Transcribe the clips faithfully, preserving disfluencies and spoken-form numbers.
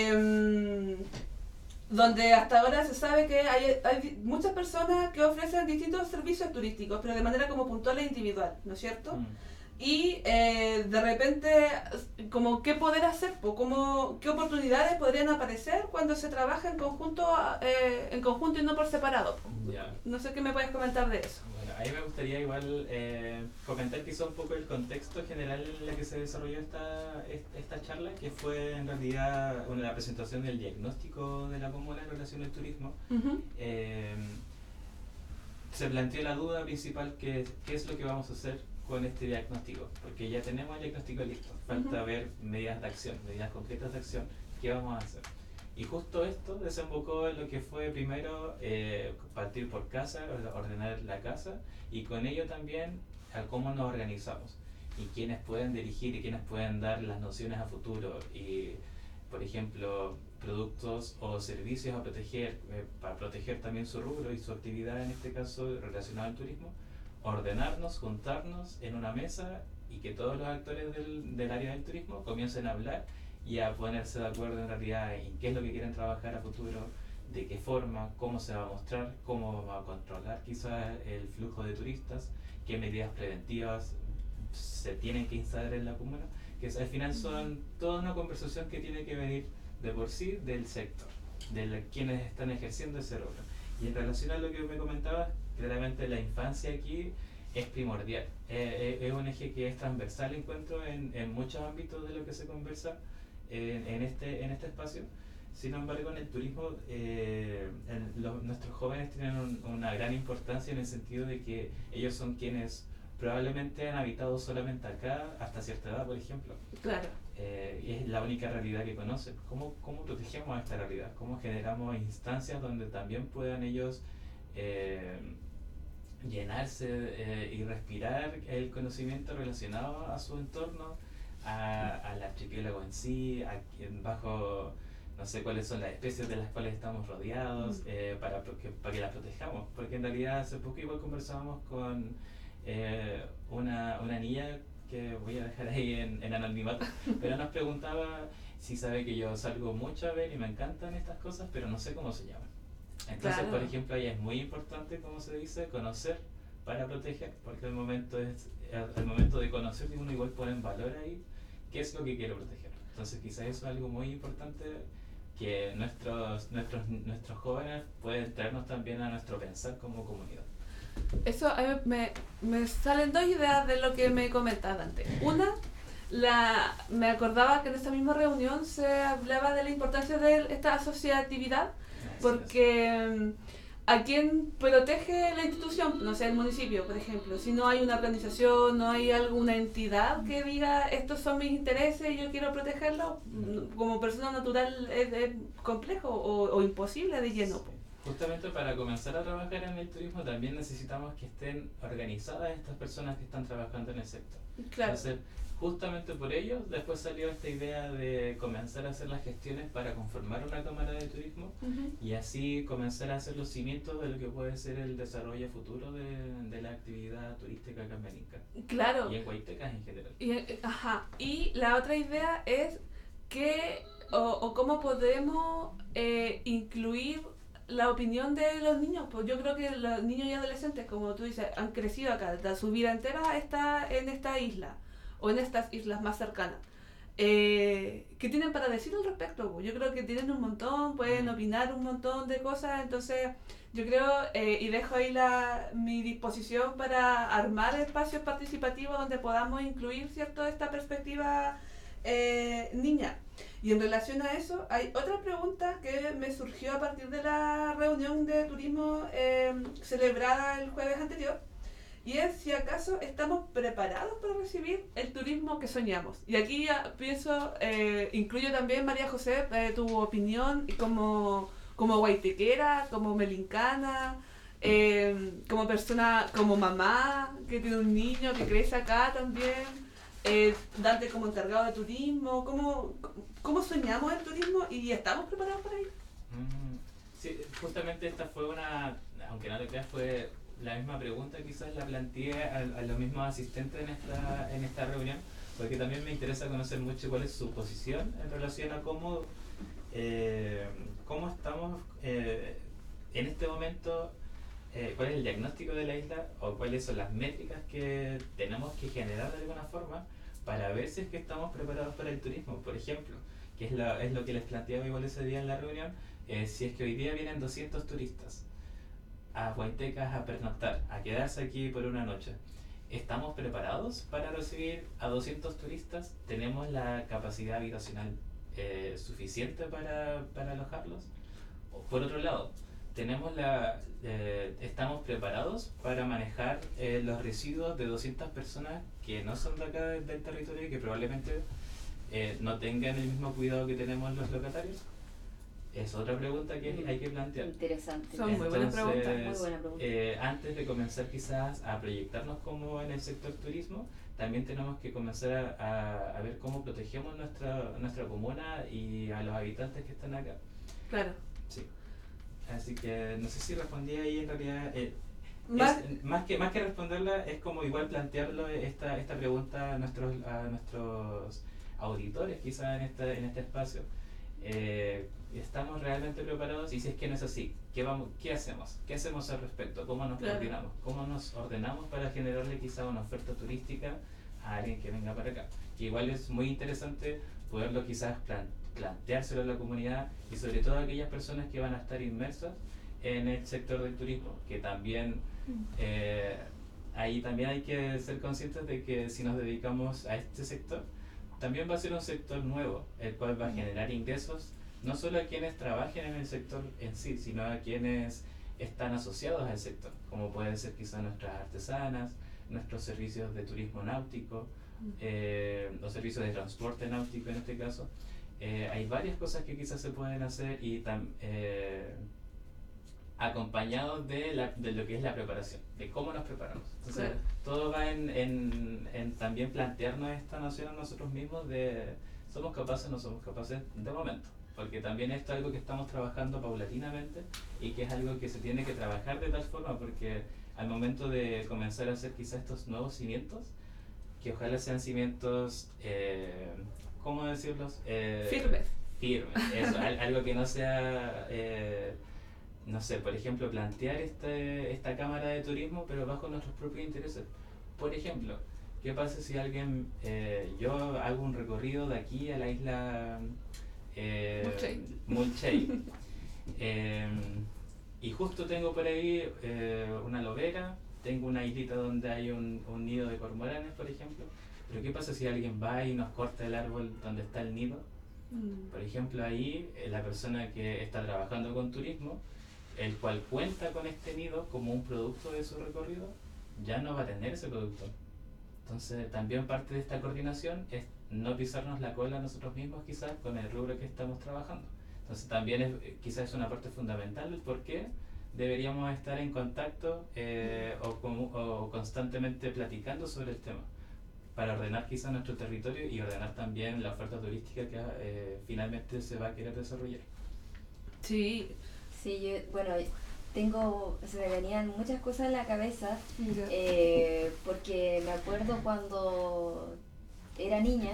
Eh, donde hasta ahora se sabe que hay, hay muchas personas que ofrecen distintos servicios turísticos, pero de manera como puntual e individual, ¿no es cierto? Mm. Y eh, de repente, como qué poder hacer, como, qué oportunidades podrían aparecer cuando se trabaja en conjunto, eh, en conjunto y no por separado. Yeah. No sé qué me puedes comentar de eso. Bueno, ahí me gustaría igual eh, comentar quizá un poco el contexto general en el que se desarrolló esta, esta charla, que fue en realidad una, la presentación del diagnóstico de la comuna en relación al turismo. Uh-huh. eh, se planteó la duda principal, que qué es lo que vamos a hacer con este diagnóstico, porque ya tenemos el diagnóstico listo, falta uh-huh. ver medidas de acción, medidas concretas de acción, qué vamos a hacer. Y justo esto desembocó en lo que fue primero eh, partir por casa, ordenar la casa, y con ello también a cómo nos organizamos y quiénes pueden dirigir y quiénes pueden dar las nociones a futuro y, por ejemplo, productos o servicios a proteger, eh, para proteger también su rubro y su actividad, en este caso relacionada al turismo. Ordenarnos, juntarnos en una mesa y que todos los actores del, del área del turismo comiencen a hablar y a ponerse de acuerdo en realidad en qué es lo que quieren trabajar a futuro, de qué forma, cómo se va a mostrar, cómo vamos a controlar quizás el flujo de turistas, qué medidas preventivas se tienen que instalar en la comuna, que al final son toda una conversación que tiene que venir de por sí del sector, de la, quienes están ejerciendo ese rol. Y en relación a lo que me comentabas, claramente la infancia aquí es primordial. Eh, es un eje que es transversal, encuentro, en, en muchos ámbitos de lo que se conversa en, en, este, en este espacio. Sin embargo, en el turismo, eh, en los, nuestros jóvenes tienen un, una gran importancia en el sentido de que ellos son quienes probablemente han habitado solamente acá hasta cierta edad, por ejemplo. Claro. Eh, y es la única realidad que conocen. ¿Cómo, cómo protegemos esta realidad? ¿Cómo generamos instancias donde también puedan ellos eh, llenarse eh, y respirar el conocimiento relacionado a su entorno, a, al archipiélago en sí, a, bajo, no sé cuáles son las especies de las cuales estamos rodeados, mm. eh, para, que, para que las protejamos? Porque en realidad hace poco igual conversábamos con eh, una, una niña que voy a dejar ahí en, en anonimato, pero nos preguntaba si sabe que yo salgo mucho a ver y me encantan estas cosas, pero no sé cómo se llaman. Entonces, claro. Por ejemplo, ahí es muy importante, como se dice, conocer para proteger, porque el momento es el momento de conocer y uno igual pone en valor ahí qué es lo que quiero proteger. Entonces, quizás eso es algo muy importante que nuestros nuestros nuestros jóvenes pueden traernos también a nuestro pensar como comunidad. Eso a mí me, me salen dos ideas de lo que me comentabas antes. Una, la, me acordaba que en esta misma reunión se hablaba de la importancia de esta asociatividad, porque a quien protege la institución, no sé, el municipio, por ejemplo, si no hay una organización, no hay alguna entidad que diga estos son mis intereses y yo quiero protegerlos, como persona natural es, es complejo o, o imposible de lleno. Justamente para comenzar a trabajar en el turismo también necesitamos que estén organizadas estas personas que están trabajando en el sector. Claro. Entonces, justamente por ello, después salió esta idea de comenzar a hacer las gestiones para conformar una cámara de turismo uh-huh. y así comenzar a hacer los cimientos de lo que puede ser el desarrollo futuro de, de la actividad turística acá en Maninca. Claro. Y en Huaytecas en general. Y, ajá. Y la otra idea es que, o, o cómo podemos eh, incluir la opinión de los niños. Pues yo creo que los niños y adolescentes, como tú dices, han crecido acá, su vida entera está en esta isla o en estas islas más cercanas. Eh, ¿Qué tienen para decir al respecto? Yo creo que tienen un montón, pueden opinar un montón de cosas, entonces yo creo, eh, y dejo ahí la, mi disposición para armar espacios participativos donde podamos incluir, ¿cierto?, esta perspectiva eh, niña. Y en relación a eso, hay otra pregunta que me surgió a partir de la reunión de turismo eh, celebrada el jueves anterior, y es si acaso estamos preparados para recibir el turismo que soñamos. Y aquí ya pienso, eh, incluyo también, María José, eh, tu opinión como, como guaytequera, como melincana, eh, como persona, como mamá que tiene un niño que crece acá también. Eh, darte como encargado de turismo, ¿cómo, cómo soñamos el turismo y estamos preparados para ir? Mm, sí, justamente esta fue una, aunque no te creas, fue la misma pregunta, quizás la planteé a, a los mismos asistentes en esta, en esta reunión, porque también me interesa conocer mucho cuál es su posición en relación a cómo eh, cuál es el diagnóstico de la isla o cuáles son las métricas que tenemos que generar de alguna forma para ver si es que estamos preparados para el turismo, por ejemplo, que es, la, es lo que les planteaba igual ese día en la reunión. Eh, si es que hoy día vienen doscientos turistas a Huaytecas a pernoctar, a quedarse aquí por una noche, ¿estamos preparados para recibir a doscientos turistas? ¿Tenemos la capacidad habitacional eh, suficiente para, para alojarlos? Por otro lado, tenemos la, eh, ¿estamos preparados para manejar eh, los residuos de doscientas personas que no son de acá del territorio y que probablemente eh, no tengan el mismo cuidado que tenemos los locatarios? Es otra pregunta que hay que plantear. Interesante. Son muy buenas Entonces, preguntas. Muy buena pregunta. Eh, antes de comenzar quizás a proyectarnos como en el sector turismo, también tenemos que comenzar a, a, a ver cómo protegemos nuestra, nuestra comuna y a los habitantes que están acá. Claro. Sí. Así que no sé si respondí ahí en realidad. Eh, Más, es, más, que, más que responderla, es como igual plantearlo esta, esta pregunta a nuestros, a nuestros auditores quizás en este, en este espacio. Eh, ¿Estamos realmente preparados? Y si es que no es así, ¿qué, vamos, qué hacemos? ¿Qué hacemos al respecto? ¿Cómo nos Claro. coordinamos? ¿Cómo nos ordenamos para generarle quizá una oferta turística a alguien que venga para acá? Que igual es muy interesante poderlo quizás plan, planteárselo a la comunidad y sobre todo a aquellas personas que van a estar inmersas en el sector del turismo, que también eh, ahí también hay que ser conscientes de que si nos dedicamos a este sector, también va a ser un sector nuevo, el cual va a generar ingresos no solo a quienes trabajen en el sector en sí, sino a quienes están asociados al sector, como pueden ser quizás nuestras artesanas, nuestros servicios de turismo náutico, eh, los servicios de transporte náutico en este caso. Eh, hay varias cosas que quizás se pueden hacer y tam, eh, acompañados de, la, de lo que es la preparación, de cómo nos preparamos. Entonces, claro. todo va en, en, en también plantearnos esta noción a nosotros mismos de somos capaces o no somos capaces de momento. Porque también esto es algo que estamos trabajando paulatinamente y que es algo que se tiene que trabajar de tal forma porque al momento de comenzar a hacer quizás estos nuevos cimientos, que ojalá sean cimientos, eh, ¿cómo decirlos? Eh, Firmes. Firmes, eso, al, algo que no sea, eh, no sé, por ejemplo, plantear este, esta cámara de turismo pero bajo nuestros propios intereses. Por ejemplo, ¿qué pasa si alguien, eh, yo hago un recorrido de aquí a la isla eh, Mulchey. Mulchey eh, y justo tengo por ahí eh, una lobera, tengo una islita donde hay un, un nido de cormoranes, por ejemplo, pero ¿qué pasa si alguien va y nos corta el árbol donde está el nido? Mm. Por ejemplo, ahí eh, la persona que está trabajando con turismo, el cual cuenta con este nido como un producto de su recorrido, ya no va a tener ese producto. Entonces, también parte de esta coordinación es no pisarnos la cola nosotros mismos quizás con el rubro que estamos trabajando. Entonces, también es, quizás es una parte fundamental del por qué deberíamos estar en contacto eh, o, con, o constantemente platicando sobre el tema, para ordenar quizás nuestro territorio y ordenar también la oferta turística que eh, finalmente se va a querer desarrollar. Sí. Sí, yo, bueno, tengo, se me venían muchas cosas en la cabeza, Ya. eh, porque me acuerdo cuando era niña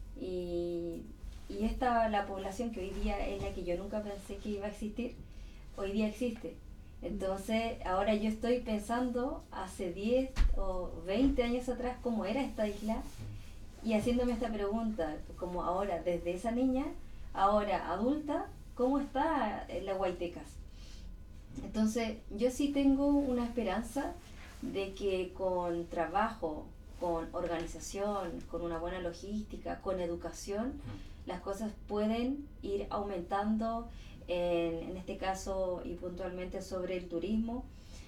y, y esta, la población que hoy día es la que yo nunca pensé que iba a existir, hoy día existe. Entonces, ahora yo estoy pensando hace diez o veinte años atrás cómo era esta isla y haciéndome esta pregunta, como ahora, desde esa niña, ahora adulta, ¿cómo está la Huaytecas? Entonces, yo sí tengo una esperanza de que con trabajo, con organización, con una buena logística, con educación, las cosas pueden ir aumentando, en, en este caso y puntualmente sobre el turismo,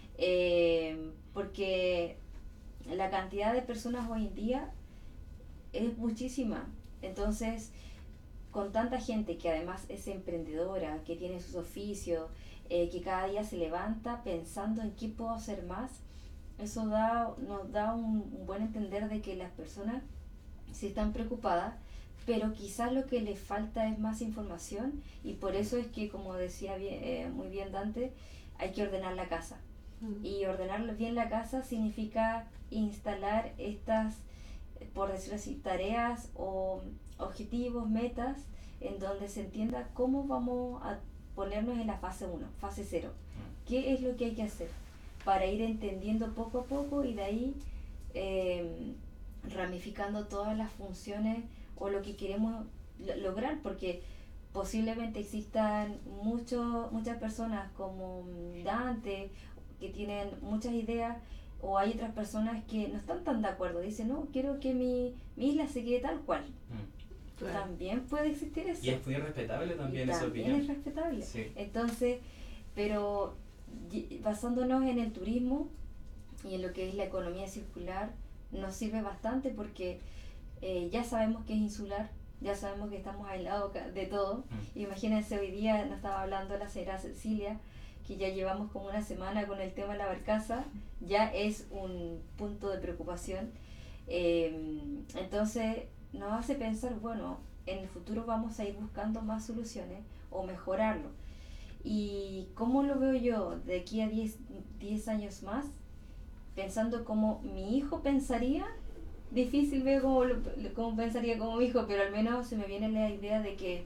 eh, porque la cantidad de personas hoy en día es muchísima. Entonces, con tanta gente que además es emprendedora, que tiene sus oficios, eh, que cada día se levanta pensando en qué puedo hacer más, eso da, nos da un, un buen entender de que las personas sí están preocupadas, pero quizás lo que les falta es más información y por eso es que, como decía bien, eh, muy bien Dante, hay que ordenar la casa. Mm. Y ordenar bien la casa significa instalar estas, por decirlo así, tareas o objetivos, metas, en donde se entienda cómo vamos a ponernos en la fase uno, fase cero. ¿Qué es lo que hay que hacer? para ir entendiendo poco a poco y de ahí eh, ramificando todas las funciones o lo que queremos lo- lograr, porque posiblemente existan mucho, muchas personas como Dante que tienen muchas ideas, o hay otras personas que no están tan de acuerdo, dicen, no, quiero que mi, mi isla se quede tal cual. Mm. Claro. También puede existir eso. Y es muy respetable también Y esa también opinión. es respetable. Sí. Entonces, pero y- basándonos en el turismo y en lo que es la economía circular, nos sirve bastante porque eh, ya sabemos que es insular, ya sabemos que estamos aislados ca- de todo. Mm. Imagínense, hoy día nos estaba hablando la señora Cecilia, que ya llevamos como una semana con el tema de la barcaza, ya es un punto de preocupación. Eh, entonces nos hace pensar, bueno, en el futuro vamos a ir buscando más soluciones o mejorarlo. ¿Y cómo lo veo yo de aquí a diez años más? Pensando como mi hijo pensaría, difícil ver cómo, lo- cómo pensaría como mi hijo, pero al menos se me viene la idea de que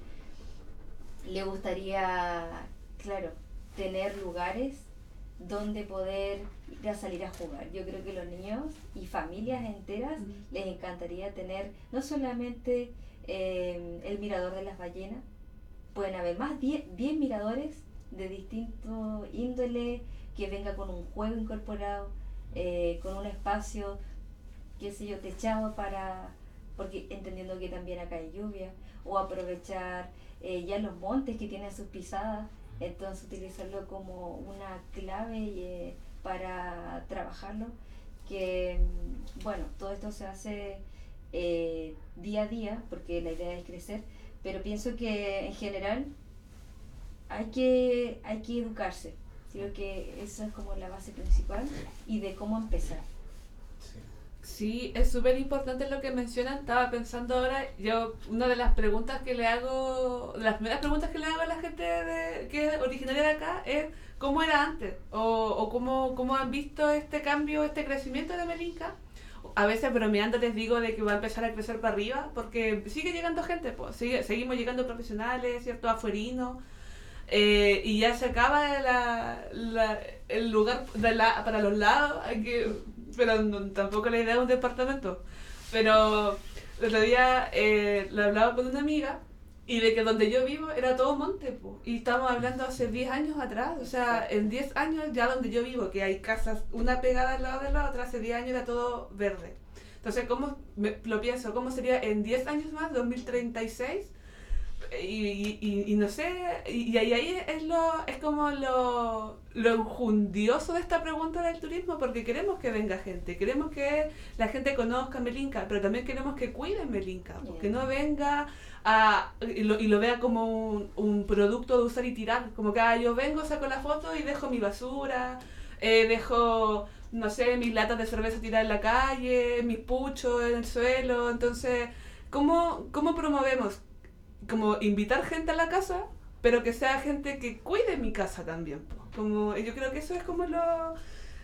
le gustaría, claro, tener lugares donde poder ir a salir a jugar. Yo creo que los niños y familias enteras Mm. les encantaría tener no solamente eh, el mirador de las ballenas, pueden haber más diez miradores de distinto índole, que venga con un juego incorporado, eh, con un espacio, qué sé yo, techado para, porque entendiendo que también acá hay lluvia, o aprovechar eh, ya los montes que tienen sus pisadas, entonces utilizarlo como una clave eh, para trabajarlo, que mm, bueno, todo esto se hace eh, día a día, porque la idea es crecer, pero pienso que en general hay que, hay que educarse. Creo que esa es como la base principal y de cómo empezar. Sí. Sí, es súper importante lo que mencionan. Estaba pensando ahora, yo, una de las preguntas que le hago, las primeras preguntas que le hago a la gente de, que es originaria de acá es cómo era antes, o, o cómo, cómo han visto este cambio, este crecimiento de Melinka. A veces bromeando les digo de que va a empezar a crecer para arriba, porque sigue llegando gente, pues, sigue, seguimos llegando profesionales, ¿cierto? Afuerinos. Eh, y ya se acaba la, la, el lugar de la, para los lados, hay que, pero no, tampoco la idea de un departamento. Pero el otro día eh, le hablaba con una amiga y de que donde yo vivo era todo monte, po, y estamos hablando hace diez años atrás, o sea, en diez años ya donde yo vivo, que hay casas una pegada al lado de la otra, hace diez años era todo verde. Entonces, ¿cómo me, lo pienso? ¿Cómo sería en diez años más, dos mil treinta y seis? Y, y, y, y no sé, y, y ahí, ahí es lo es como lo, lo enjundioso de esta pregunta del turismo, porque queremos que venga gente, queremos que la gente conozca Melinka, pero también queremos que cuiden Melinka, porque no venga a, y, lo, y lo vea como un, un producto de usar y tirar, como que ah, yo vengo, saco la foto y dejo mi basura, eh, dejo, no sé, mis latas de cerveza tiradas en la calle, mis puchos en el suelo. Entonces, ¿cómo, cómo promovemos? Como invitar gente a la casa, pero que sea gente que cuide mi casa también, po. Como, yo creo que eso es como lo,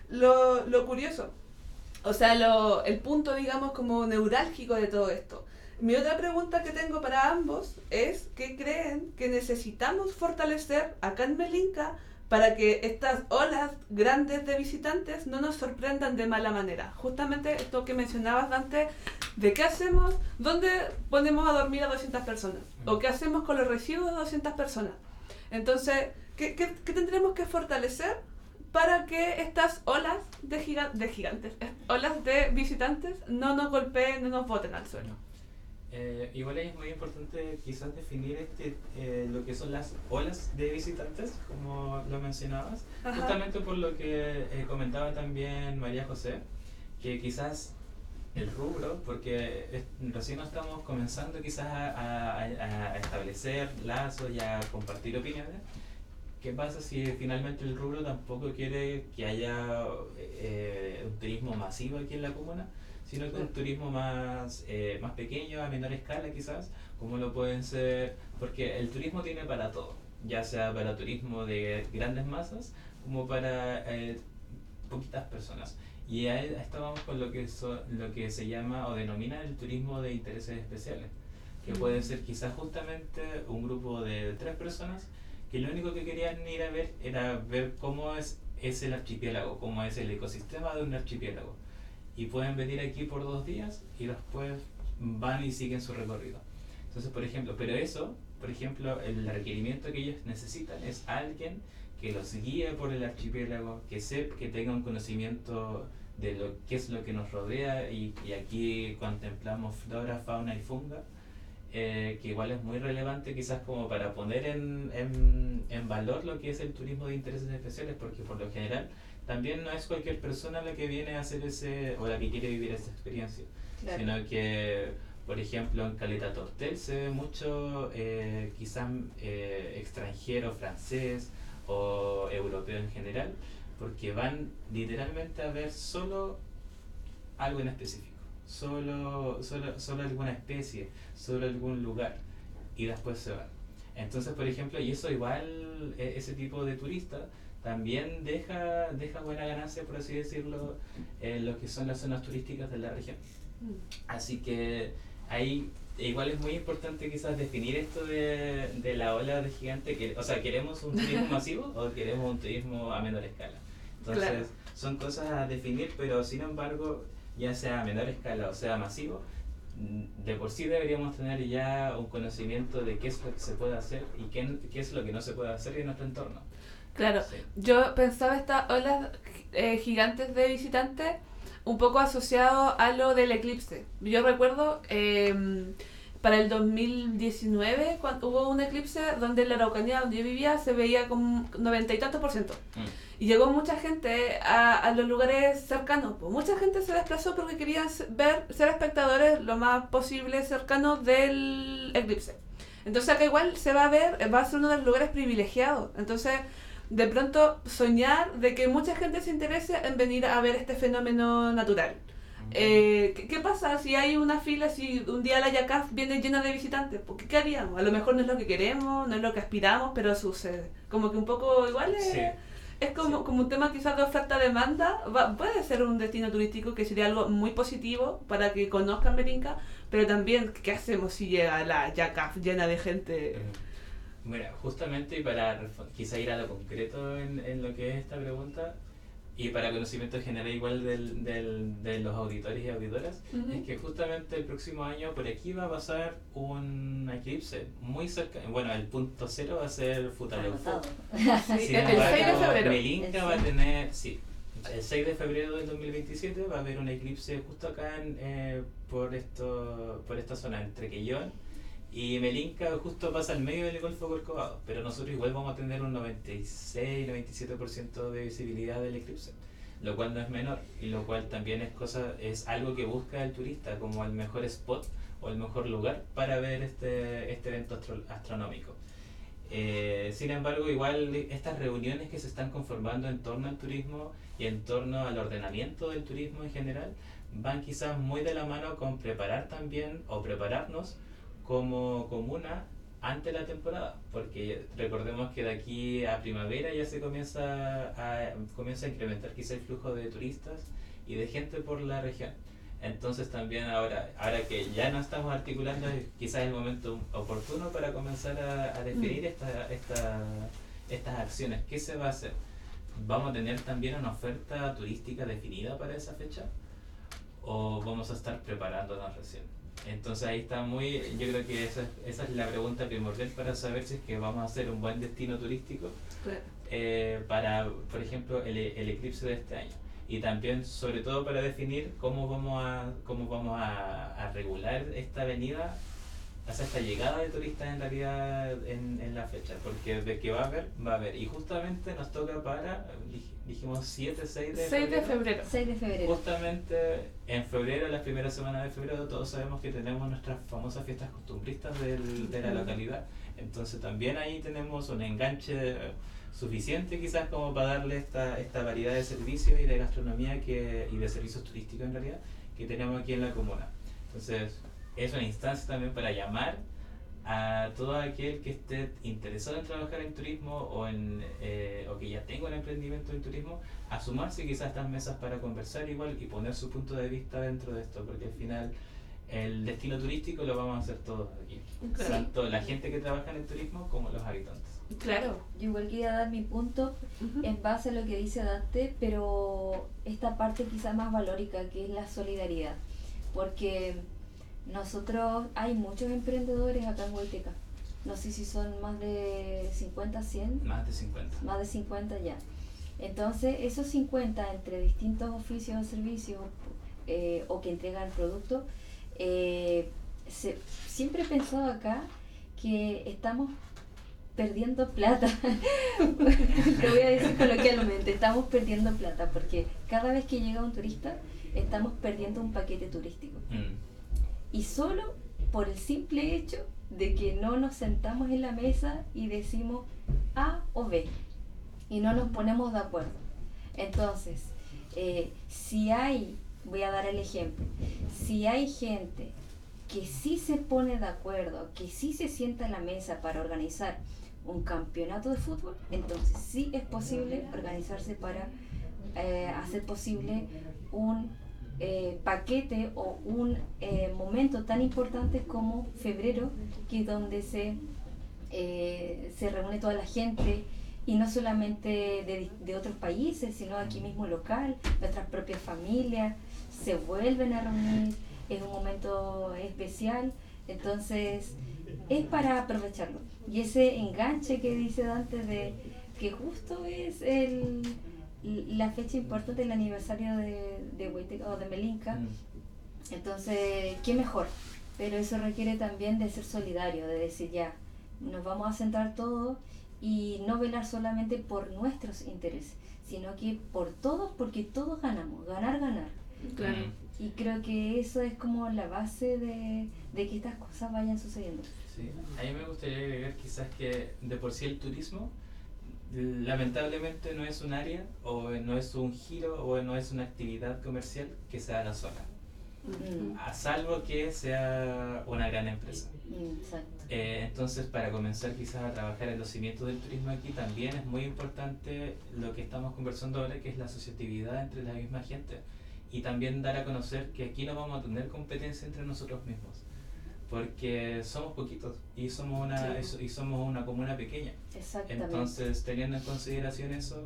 lo, lo curioso, o sea, lo, el punto, digamos, como neurálgico de todo esto. Mi otra pregunta que tengo para ambos es ¿qué creen que necesitamos fortalecer acá en Melinka para que estas olas grandes de visitantes no nos sorprendan de mala manera? Justamente esto que mencionabas, Dante, de qué hacemos, dónde ponemos a dormir a doscientas personas, o qué hacemos con los residuos de doscientas personas. Entonces, ¿qué, qué, qué tendremos que fortalecer para que estas olas de, giga de gigantes, eh, olas de visitantes no nos golpeen, no nos boten al suelo? Eh, igual es muy importante quizás definir este, eh, lo que son las olas de visitantes, como lo mencionabas, Ajá. justamente por lo que eh, comentaba también María José, que quizás el rubro, porque es, recién estamos comenzando quizás a, a, a establecer lazos y a compartir opiniones. ¿Qué pasa si finalmente el rubro tampoco quiere que haya eh, un turismo masivo aquí en la comuna, sino que un turismo más, eh, más pequeño, a menor escala quizás, como lo pueden ser, porque el turismo tiene para todo, ya sea para turismo de grandes masas, como para eh, poquitas personas. Y ahí estábamos con lo que, so, lo que se llama o denomina el turismo de intereses especiales, que puede ser quizás justamente un grupo de tres personas que lo único que querían ir a ver era ver cómo es es el archipiélago, cómo es el ecosistema de un archipiélago. Y pueden venir aquí por dos días y después van y siguen su recorrido. Entonces, por ejemplo, pero eso, por ejemplo, el requerimiento que ellos necesitan es alguien que los guíe por el archipiélago, que sepa, que tenga un conocimiento de lo que es lo que nos rodea, y, y aquí contemplamos flora, fauna y funga, eh, que igual es muy relevante quizás como para poner en, en, en valor lo que es el turismo de intereses especiales, porque por lo general también no es cualquier persona la que viene a hacer ese, o la que quiere vivir esa experiencia, claro. Sino que, por ejemplo, en Caleta Tortel se ve mucho eh, quizás eh, extranjero, francés o europeo en general, porque van literalmente a ver solo algo en específico, solo, solo, solo alguna especie, solo algún lugar, y después se van. Entonces, por ejemplo, y eso igual, ese tipo de turista también deja, deja buena ganancia, por así decirlo, en lo que son las zonas turísticas de la región. Así que ahí igual es muy importante quizás definir esto de, de la ola de gigante, que, o sea, ¿queremos un turismo masivo o queremos un turismo a menor escala? Entonces, claro. Son cosas a definir, pero sin embargo, ya sea a menor escala o sea masivo, de por sí deberíamos tener ya un conocimiento de qué es lo que se puede hacer y qué, qué es lo que no se puede hacer en nuestro entorno. Claro, sí. Yo pensaba estas olas eh, gigantes de visitantes un poco asociado a lo del eclipse. Yo recuerdo eh, para el dos mil diecinueve cuando hubo un eclipse donde en la Araucanía donde yo vivía se veía como noventa y tantos por ciento. Mm. Y llegó mucha gente a, a los lugares cercanos. Pues mucha gente se desplazó porque querían ver, ser espectadores lo más posible cercanos del eclipse. Entonces acá igual se va a ver, va a ser uno de los lugares privilegiados. Entonces, de pronto soñar de que mucha gente se interese en venir a ver este fenómeno natural. Eh, ¿qué, ¿Qué pasa si hay una fila, si un día la Yacaf viene llena de visitantes? ¿Qué, ¿Qué haríamos? A lo mejor no es lo que queremos, no es lo que aspiramos, pero sucede. Como que un poco igual es, sí. es como, sí. como un tema quizás de oferta-demanda. Va, puede ser un destino turístico que sería algo muy positivo para que conozcan Merinca, pero también, ¿qué hacemos si llega la Yacaf llena de gente? Mira, justamente y para quizá ir a lo concreto en, en lo que es esta pregunta, y para conocimiento general igual del, del, de los auditores y auditoras, uh-huh. es que justamente el próximo año por aquí va a pasar un eclipse muy cerca, bueno, el punto cero va a ser Futaleufú. Sí, Sin embargo, el seis de febrero. Melinka va a tener, sí, el seis de febrero del dos mil veintisiete va a haber un eclipse justo acá en, eh, por, esto, por esta zona entre Quellón y Melinka, justo pasa al medio del Golfo Corcovado, pero nosotros igual vamos a tener un noventa y seis noventa y siete por ciento de visibilidad del eclipse, lo cual no es menor, y lo cual también es cosa es algo que busca el turista como el mejor spot o el mejor lugar para ver este, este evento astro, astronómico. Eh, sin embargo, igual estas reuniones que se están conformando en torno al turismo y en torno al ordenamiento del turismo en general van quizás muy de la mano con preparar también o prepararnos como comuna ante la temporada, porque recordemos que de aquí a primavera ya se comienza a, comienza a incrementar quizá el flujo de turistas y de gente por la región. Entonces también ahora, ahora que ya no estamos articulando, quizás es el momento oportuno para comenzar a, a definir esta, esta, estas acciones. ¿Qué se va a hacer? ¿Vamos a tener también una oferta turística definida para esa fecha? ¿O vamos a estar preparándonos recién? Entonces ahí está muy, yo creo que esa, esa es la pregunta primordial para saber si es que vamos a hacer un buen destino turístico eh, para, por ejemplo, el, el eclipse de este año. Y también, sobre todo, para definir cómo vamos a, cómo vamos a, a regular esta venida, o sea, esta llegada de turistas en realidad en, en la fecha, porque de que va a haber, va a haber. Y justamente nos toca para, dijimos siete, seis de febrero. seis de febrero. seis de febrero. Justamente en febrero, las primeras semanas de febrero, todos sabemos que tenemos nuestras famosas fiestas costumbristas del, de la localidad. Entonces también ahí tenemos un enganche suficiente quizás como para darle esta, esta variedad de servicios y de gastronomía que, y de servicios turísticos en realidad que tenemos aquí en la comuna. Entonces es una instancia también para llamar a todo aquel que esté interesado en trabajar en turismo o, en, eh, o que ya tenga un emprendimiento en turismo, a sumarse quizás a estas mesas para conversar igual y poner su punto de vista dentro de esto, porque al final el destino turístico lo vamos a hacer todos aquí, okay. Tanto la gente que trabaja en el turismo como los habitantes. Claro. Yo igual quería dar mi punto Uh-huh. en base a lo que dice Dante, pero esta parte quizás más valórica, que es la solidaridad. Porque nosotros, hay muchos emprendedores acá en Huayteca. No sé si son más de cincuenta, cien. Más de cincuenta. Más de cincuenta ya. Entonces, esos cincuenta entre distintos oficios o servicios eh, o que entregan productos, eh, se, siempre he pensado acá que estamos perdiendo plata. Te voy a decir coloquialmente, estamos perdiendo plata porque cada vez que llega un turista estamos perdiendo un paquete turístico. Mm. Y solo por el simple hecho de que no nos sentamos en la mesa y decimos A o B y no nos ponemos de acuerdo. Entonces, eh, si hay, voy a dar el ejemplo, si hay gente que sí se pone de acuerdo, que sí se sienta en la mesa para organizar un campeonato de fútbol, entonces sí es posible organizarse para eh, hacer posible un eh, paquete o un eh, momento tan importante como febrero, que es donde se, eh, se reúne toda la gente, y no solamente de, de otros países, sino aquí mismo local, nuestras propias familias se vuelven a reunir, es un momento especial, entonces es para aprovecharlo. Y ese enganche que dice Dante de que justo es el, la fecha importante del aniversario de, de Huayteca o de Melinka, Mm. entonces qué mejor, pero eso requiere también de ser solidario, de decir ya, nos vamos a sentar todos y no velar solamente por nuestros intereses, sino que por todos, porque todos ganamos, ganar, ganar. Claro. Mm. Y creo que eso es como la base de, de que estas cosas vayan sucediendo. Sí, a mí me gustaría agregar quizás que de por sí el turismo lamentablemente no es un área o no es un giro o no es una actividad comercial que se haga sola, Mm, a salvo que sea una gran empresa. mm, exacto. Eh, entonces, para comenzar quizás a trabajar en los cimientos del turismo aquí, también es muy importante lo que estamos conversando ahora, que es la asociatividad entre la misma gente, y también dar a conocer que aquí no vamos a tener competencia entre nosotros mismos, porque somos poquitos y somos una, Sí. y somos una comuna pequeña. Exactamente. Entonces, teniendo en consideración eso,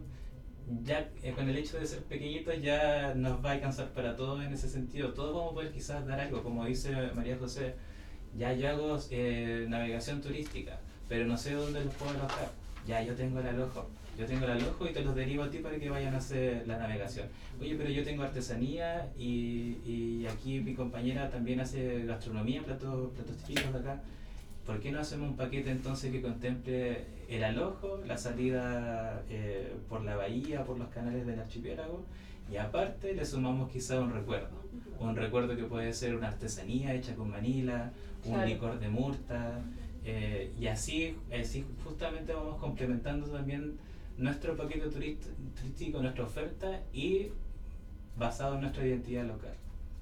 ya eh, con el hecho de ser pequeñitos ya nos va a alcanzar para todos en ese sentido. Todos vamos a poder quizás dar algo, como dice María José. Ya yo hago eh, navegación turística, pero no sé dónde los puedo alojar. Ya yo tengo el alojo, yo tengo el alojo y te los derivo a ti para que vayan a hacer la navegación. Oye, pero yo tengo artesanía y, y aquí mi compañera también hace gastronomía, platos, platos típicos de acá. ¿Por qué no hacemos un paquete entonces que contemple el alojo, la salida eh, por la bahía, por los canales del archipiélago, y aparte le sumamos quizá un recuerdo? Un recuerdo que puede ser una artesanía hecha con manila, un Claro. licor de murta, eh, y así, así justamente vamos complementando también nuestro paquete turist- turístico, nuestra oferta, y basado en nuestra identidad local,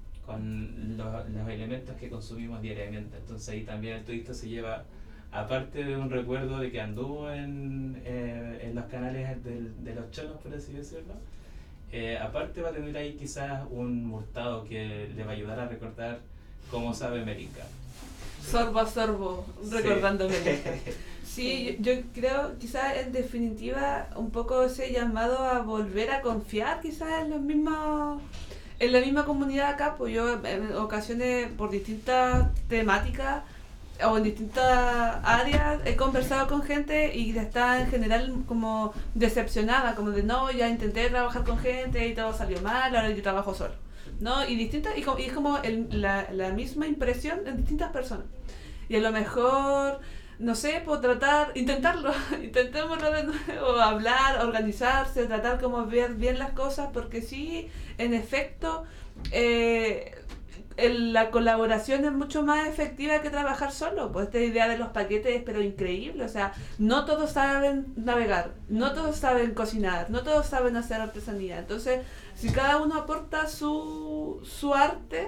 con los, los elementos que consumimos diariamente. Entonces ahí también el turista se lleva, aparte de un recuerdo de que anduvo en, eh, en los canales del, de los chonos, por así decirlo, eh, aparte va a tener ahí quizás un murtado que le va a ayudar a recordar cómo sabe Melinka. Sorbo a sorbo, Sí. recordándome. Sí, yo, yo creo quizás en definitiva un poco ese llamado a volver a confiar quizás en los mismos, en la misma comunidad acá, pues yo en ocasiones por distintas temáticas o en distintas áreas he conversado con gente y está en general como decepcionada, como de no, ya intenté trabajar con gente y todo salió mal, ahora yo trabajo solo, ¿no? Y distintas, y, como, y es como el, la, la misma impresión en distintas personas. Y a lo mejor, no sé, pues tratar, intentarlo, intentémoslo de nuevo, hablar, organizarse, tratar como ver bien las cosas, porque sí, en efecto, eh, el- la colaboración es mucho más efectiva que trabajar solo. Pues esta idea de los paquetes es pero increíble, o sea, no todos saben navegar, no todos saben cocinar, no todos saben hacer artesanía. Entonces, si cada uno aporta su, su arte,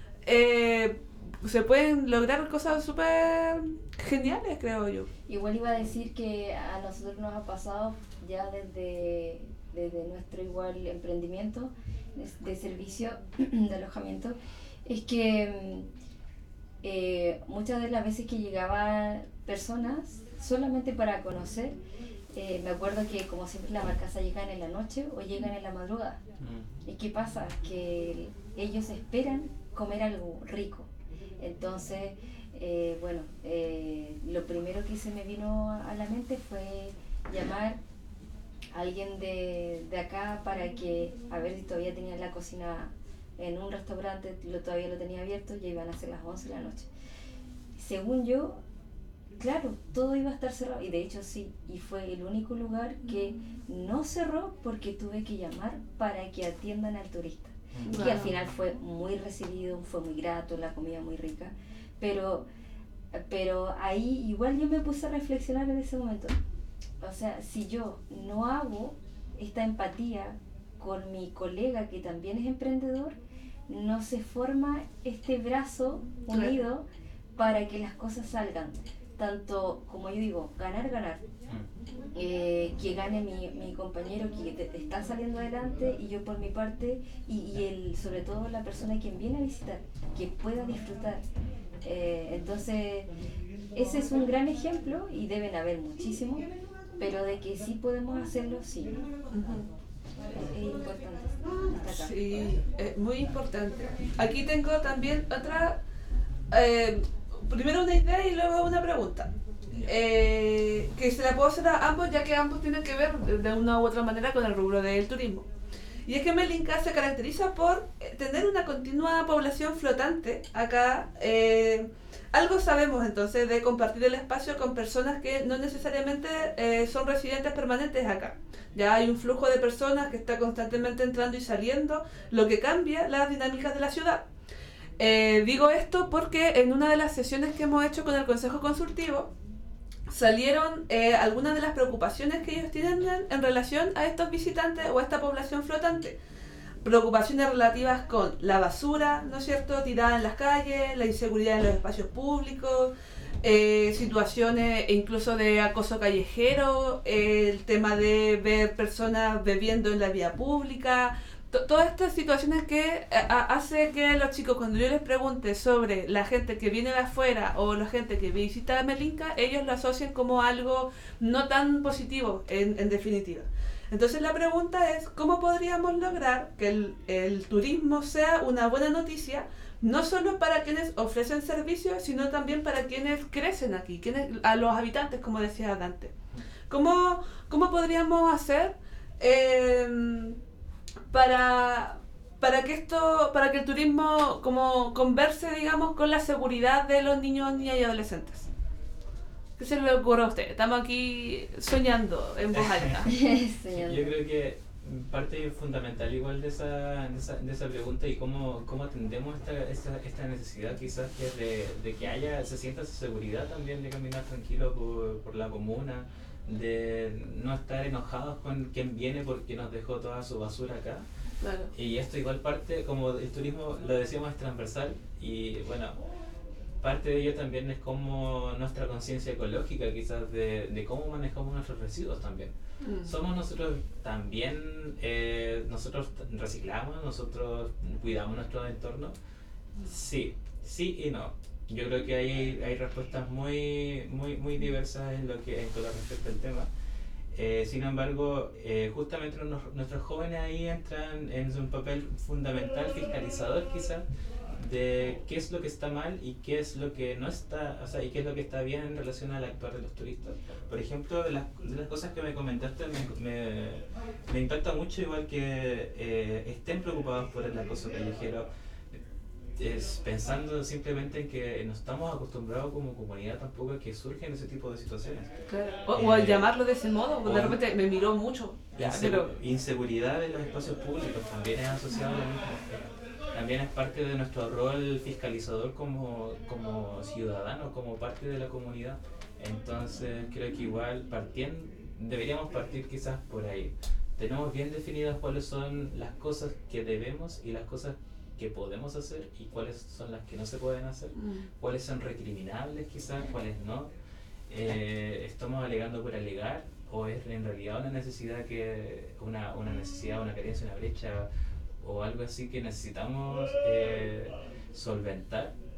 eh, se pueden lograr cosas súper geniales, creo yo. Igual iba a decir que a nosotros nos ha pasado ya desde, desde nuestro igual emprendimiento de, de servicio de alojamiento, es que eh, muchas de las veces que llegaban personas solamente para conocer. Eh, me acuerdo que como siempre las barcazas llegan en la noche o llegan en la madrugada. Mm. ¿Y qué pasa? Que ellos esperan comer algo rico. Entonces, eh, bueno, eh, lo primero que se me vino a la mente fue llamar a alguien de, de acá para que, a ver si todavía tenían la cocina en un restaurante, lo, todavía lo tenía abierto, ya iban a ser las once de la noche. Según yo, claro, todo iba a estar cerrado, y de hecho sí, y fue el único lugar que no cerró porque tuve que llamar para que atiendan al turista. Wow. Que al final fue muy recibido, fue muy grato, la comida muy rica, pero, pero ahí igual yo me puse a reflexionar en ese momento. O sea, si yo no hago esta empatía con mi colega que también es emprendedor, no se forma este brazo unido para que las cosas salgan. Tanto, como yo digo, ganar, ganar. Eh, que gane mi, mi compañero que te, te está saliendo adelante y yo por mi parte, y, y el, sobre todo la persona quien viene a visitar, que pueda disfrutar. Eh, entonces, ese es un gran ejemplo y deben haber muchísimos, pero de que sí podemos hacerlo, sí. Uh-huh. Es importante destacar. Sí, es muy importante. Aquí tengo también otra, eh, primero una idea y luego una pregunta. Eh, que se la puedo hacer a ambos, ya que ambos tienen que ver de una u otra manera con el rubro del turismo. Y es que Melinka se caracteriza por tener una continua población flotante acá. Eh, algo sabemos entonces de compartir el espacio con personas que no necesariamente eh, son residentes permanentes acá. Ya hay un flujo de personas que está constantemente entrando y saliendo, lo que cambia las dinámicas de la ciudad. Eh, digo esto porque en una de las sesiones que hemos hecho con el Consejo Consultivo, salieron eh, algunas de las preocupaciones que ellos tienen en, en relación a estos visitantes o a esta población flotante. Preocupaciones relativas con la basura, ¿no es cierto?, tirada en las calles, la inseguridad en los espacios públicos, eh, situaciones incluso de acoso callejero, eh, el tema de ver personas bebiendo en la vía pública. Todas estas situaciones que a, hace que los chicos, cuando yo les pregunte sobre la gente que viene de afuera o la gente que visita Melinka, ellos lo asocian como algo no tan positivo en, en definitiva. Entonces la pregunta es, ¿cómo podríamos lograr que el, el turismo sea una buena noticia, no solo para quienes ofrecen servicios, sino también para quienes crecen aquí, quienes, a los habitantes, como decía Dante? ¿Cómo, cómo podríamos hacer eh, para, para que esto, para que el turismo como converse, digamos, con la seguridad de los niños, niñas y adolescentes? ¿Qué se le ocurre a usted? Estamos aquí soñando en voz alta. Yo creo que parte fundamental igual de esa, de esa, de esa pregunta y cómo, cómo atendemos esta, esta, esta necesidad quizás que de, de que haya, se sienta esa seguridad también de caminar tranquilo por, por la comuna, de no estar enojados con quien viene porque nos dejó toda su basura acá. Claro. Y esto igual parte, como el turismo lo decíamos, es transversal y bueno, parte de ello también es como nuestra conciencia ecológica quizás de, de cómo manejamos nuestros residuos también. Mm. Somos nosotros también, eh, nosotros reciclamos, nosotros cuidamos nuestro entorno. Sí, sí y no. Yo creo que hay, hay respuestas muy, muy, muy diversas en lo que en todo respecto al tema. Eh, sin embargo, eh, justamente nos, nuestros jóvenes ahí entran en un papel fundamental, fiscalizador quizás, de qué es lo que está mal y qué es lo que no está, o sea, y qué es lo que está bien en relación al actuar de los turistas. Por ejemplo, de las, de las cosas que me comentaste, me, me, me impacta mucho igual que eh, estén preocupados por el acoso callejero, es pensando simplemente en que no estamos acostumbrados como comunidad tampoco a que surgen ese tipo de situaciones. Claro. O, eh, o al llamarlo de ese modo, porque de repente me miró mucho. La pero... inseguridad en los espacios públicos también es asociado a lo mismo. También es parte de nuestro rol fiscalizador como, como ciudadanos, como parte de la comunidad. Entonces creo que igual partiendo, deberíamos partir quizás por ahí. Tenemos bien definidas cuáles son las cosas que debemos y las cosas que podemos hacer y cuáles son las que no se pueden hacer, mm. cuáles son recriminables quizás, cuáles no. Eh, ¿Estamos alegando por alegar o es en realidad una necesidad, que una, una necesidad, una carencia, una brecha o algo así que necesitamos eh, solventar?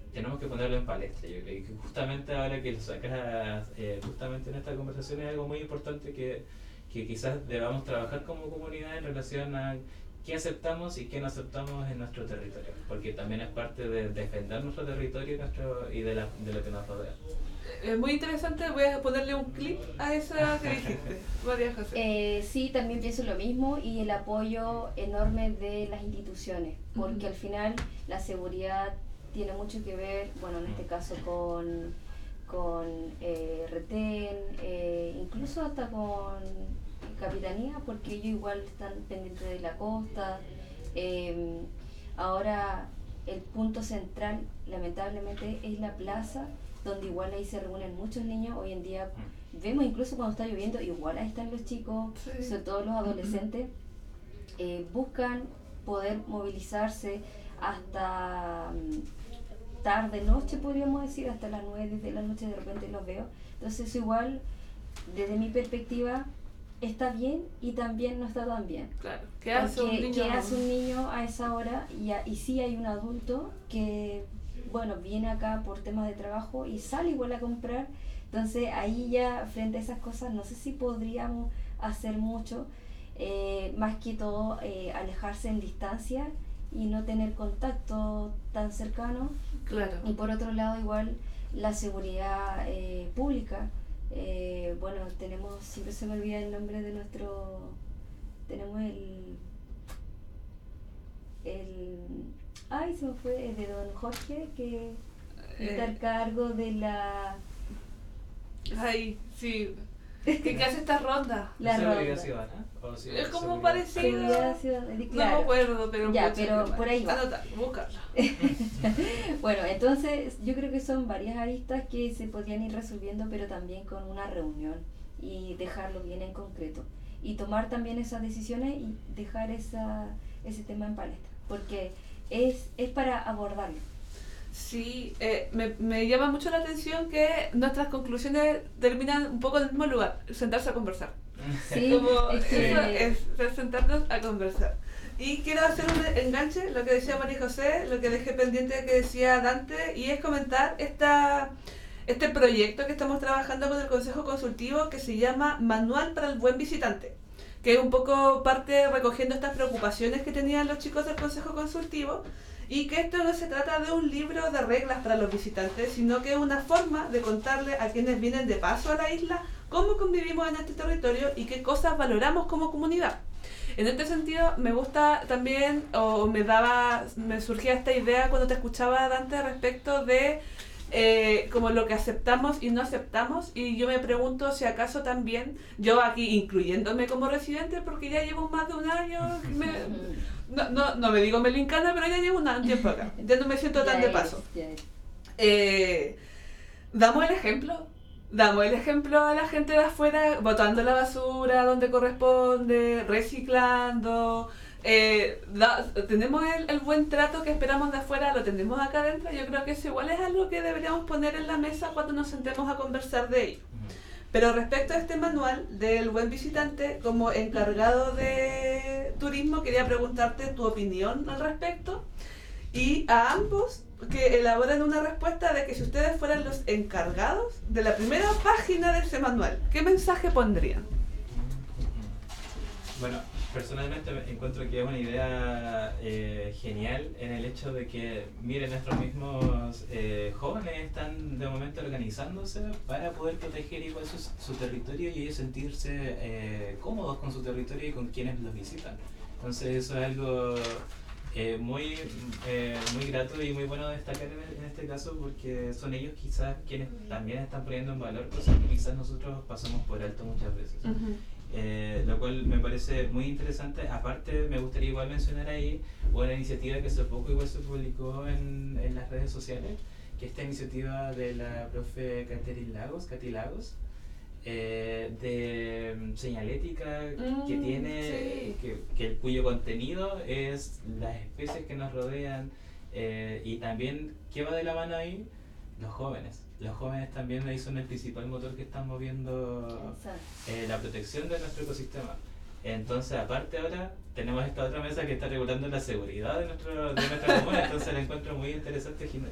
tenemos que ponerlo en palestra. Yo creo que justamente ahora que lo sacas eh, justamente en esta conversación es algo muy importante que, que quizás debamos trabajar como comunidad en relación a qué aceptamos y qué no aceptamos en nuestro territorio, porque también es parte de defender nuestro territorio y, nuestro, y de, la, de lo que nos rodea. Es muy interesante, voy a ponerle un clip a esa que dijiste, María José. Eh, sí, también pienso lo mismo y el apoyo enorme de las instituciones, porque uh-huh. al final la seguridad tiene mucho que ver, bueno, en este caso con, con eh, retén, eh, incluso hasta con capitanía, porque ellos igual están pendientes de la costa. Eh, ahora el punto central, lamentablemente, es la plaza, donde igual ahí se reúnen muchos niños. Hoy en día vemos incluso cuando está lloviendo, igual ahí están los chicos, sí. sobre todo los adolescentes, eh, buscan poder movilizarse hasta um, tarde, noche, podríamos decir, hasta las nueve de la noche de repente los veo. Entonces eso igual, desde mi perspectiva, está bien y también no está tan bien. Claro. ¿Qué hace un niño? ¿Qué hace un niño a esa hora? Y, a, y sí hay un adulto que, bueno, viene acá por temas de trabajo y sale igual a comprar. Entonces ahí ya, frente a esas cosas, no sé si podríamos hacer mucho, eh, más que todo eh, alejarse en distancia y no tener contacto tan cercano. Claro. Y por otro lado, igual, la seguridad eh, pública. Eh, bueno, tenemos, siempre se me olvida el nombre de nuestro, tenemos el, el, ay, se me fue, de don Jorge, que eh, está a cargo de la, ay, sí, que, que hace esta ronda. La seguridad ronda. ciudadana. O es seguridad, como seguridad. parecido, Seguridad ciudadana, no claro. me acuerdo, pero, ya, pero por ahí va. Anota, buscarlo. Bueno, entonces yo creo que son varias aristas que se podrían ir resolviendo, pero también con una reunión y dejarlo bien en concreto y tomar también esas decisiones y dejar esa, ese tema en palestra, porque es, es para abordarlo. Sí, eh, me, me llama mucho la atención que nuestras conclusiones terminan un poco en el mismo lugar, sentarse a conversar. Sí, como es que... eso, es sentarnos a conversar. Y quiero hacer un enganche, lo que decía María José, lo que dejé pendiente que decía Dante, y es comentar esta, este proyecto que estamos trabajando con el Consejo Consultivo que se llama Manual para el Buen Visitante, que es un poco parte recogiendo estas preocupaciones que tenían los chicos del Consejo Consultivo, y que esto no se trata de un libro de reglas para los visitantes, sino que es una forma de contarle a quienes vienen de paso a la isla cómo convivimos en este territorio y qué cosas valoramos como comunidad. En este sentido, me gusta también, o me daba, me surgía esta idea cuando te escuchaba, Dante, respecto de eh, como lo que aceptamos y no aceptamos, y yo me pregunto si acaso también, yo aquí incluyéndome como residente, porque ya llevo más de un año, me, no, no, no me digo melincana, pero ya llevo un tiempo acá, ya no me siento tan de paso. Eh, damos el ejemplo. Damos el ejemplo a la gente de afuera, botando la basura donde corresponde, reciclando. Eh, da, tenemos el, el buen trato que esperamos de afuera, lo tenemos acá adentro. Yo creo que eso igual es algo que deberíamos poner en la mesa cuando nos sentemos a conversar de ello. Pero respecto a este manual del buen visitante, como encargado de turismo, quería preguntarte tu opinión al respecto. Y a ambos que elaboren una respuesta de que si ustedes fueran los encargados de la primera página de ese manual, ¿qué mensaje pondrían? Bueno, personalmente encuentro que es una idea eh, genial en el hecho de que, miren, nuestros mismos eh, jóvenes están de momento organizándose para poder proteger igual su, su territorio y ellos sentirse eh, cómodos con su territorio y con quienes los visitan. Entonces eso es algo Eh, muy, eh, muy grato y muy bueno destacar en, en este caso, porque son ellos quizás quienes también están poniendo en valor cosas que quizás nosotros pasamos por alto muchas veces. Uh-huh. eh, lo cual me parece muy interesante. Aparte, me gustaría igual mencionar ahí una iniciativa que hace poco igual se publicó en, en las redes sociales, que esta iniciativa de la profe Catherine Lagos, Katy Lagos, Eh, de señalética mm, que tiene sí. que, que cuyo contenido es las especies que nos rodean eh, y también ¿qué va de la mano ahí? Los jóvenes los jóvenes también ahí son el principal motor que están moviendo eh, la protección de nuestro ecosistema. Entonces, aparte ahora tenemos esta otra mesa que está regulando la seguridad de, nuestro, de nuestra comuna, entonces la encuentro muy interesante